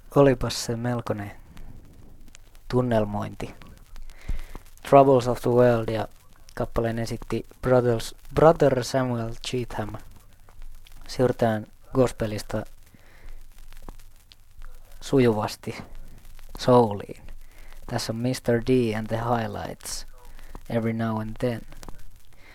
Olipas se melkoinen tunnelmointi. Troubles of the World ja kappaleen esitti Brother Samuel Cheetham. Siirrytään gospelista sujuvasti souliin. Tässä on Mr. D and the Highlights every now and then.